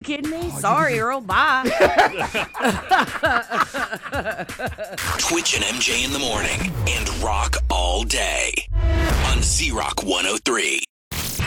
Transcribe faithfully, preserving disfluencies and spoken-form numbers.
kidding me? Sorry, Earl. Bye. Twitch and M J in the morning and rock all day on Z-Rock one oh three.